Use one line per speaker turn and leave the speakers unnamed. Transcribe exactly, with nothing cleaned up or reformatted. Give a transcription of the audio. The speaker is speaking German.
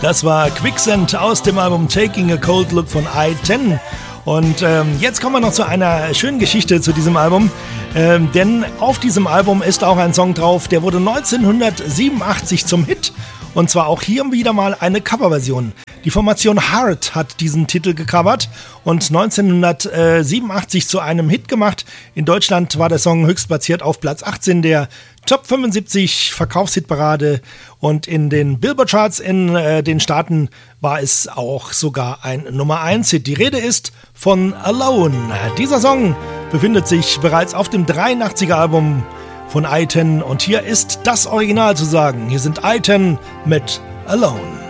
Das war Quicksand aus dem Album Taking a Cold Look von I zehn. Und ähm, jetzt kommen wir noch zu einer schönen Geschichte zu diesem Album. Ähm, denn auf diesem Album ist auch ein Song drauf, der wurde neunzehnhundertsiebenundachtzig zum Hit. Und zwar auch hier wieder mal eine Coverversion. Die Formation Heart hat diesen Titel gecovert und neunzehnhundertsiebenundachtzig zu einem Hit gemacht. In Deutschland war der Song höchstplatziert auf Platz achtzehn der Top fünfundsiebzig Verkaufshitparade und in den Billboard-Charts in äh, den Staaten war es auch sogar ein Nummer eins Hit. Die Rede ist von Alone. Dieser Song befindet sich bereits auf dem dreiundachtziger Album von I zehn und hier ist das Original zu sagen. Hier sind I zehn mit Alone.